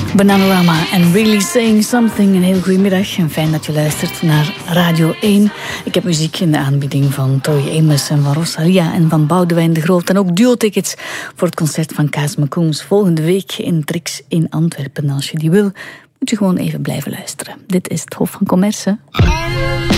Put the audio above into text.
Bananarama en Really Saying Something. Een heel goede middag en fijn dat je luistert naar Radio 1. Ik heb muziek in de aanbieding van Tori Amos en van Rosalia en van Boudewijn de Groot. En ook duo-tickets voor het concert van Kaas McCombs volgende week in Trix in Antwerpen. Als je die wil, moet je gewoon even blijven luisteren. Dit is het Hof van Commerce.